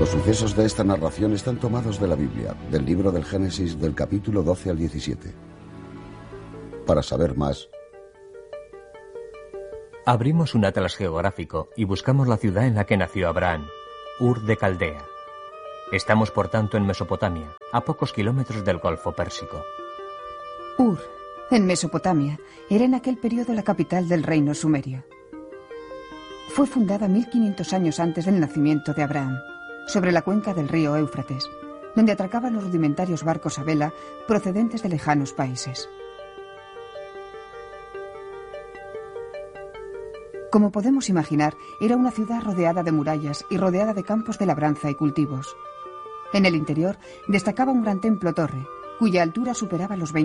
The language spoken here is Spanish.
Los sucesos de esta narración están tomados de la Biblia, del libro del Génesis, del capítulo 12 al 17. Para saber más, abrimos un atlas geográfico y buscamos la ciudad en la que nació Abraham, Ur de Caldea. Estamos, por tanto, en Mesopotamia, a pocos kilómetros del Golfo Pérsico. Ur, en Mesopotamia, era en aquel periodo la capital del reino sumerio. Fue fundada 1500 años antes del nacimiento de Abraham, sobre la cuenca del río Éufrates, donde atracaban los rudimentarios barcos a vela procedentes de lejanos países. Como podemos imaginar, era una ciudad rodeada de murallas y rodeada de campos de labranza y cultivos. En el interior destacaba un gran templo-torre, cuya altura superaba los 20